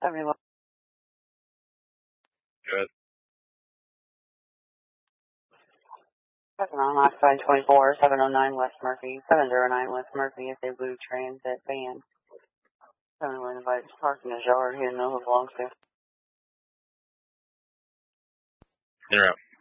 Everyone. Good. 709 24, 709 West Murphy, 709 West Murphy is a blue transit van. Someone invited to park in his yard. He didn't know who it belongs to. You're up.